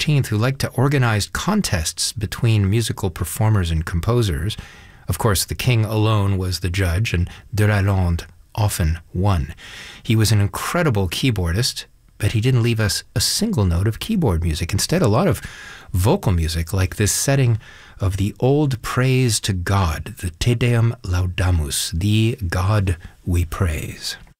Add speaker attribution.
Speaker 1: XIV who liked to organize contests between musical performers and composers. Of course, the king alone was the judge, and de Lalande often won. He was an incredible keyboardist, but he didn't leave us a single note of keyboard music. Instead, a lot of vocal music, like this setting of the old praise to God, the Te Deum Laudamus, the God we praise.